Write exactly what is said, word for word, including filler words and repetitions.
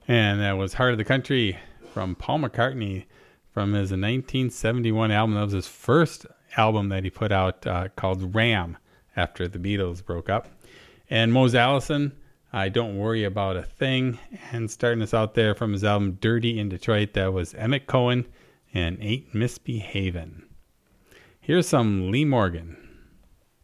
And that was Heart of the Country from Paul McCartney from his nineteen seventy-one album. That was his first album that he put out uh, called Ram after the Beatles broke up. And Mose Allison, I Don't Worry About a Thing. And starting us out there from his album Dirty in Detroit, that was Emmett Cohen and Ain't Misbehavin'. Here's some Lee Morgan.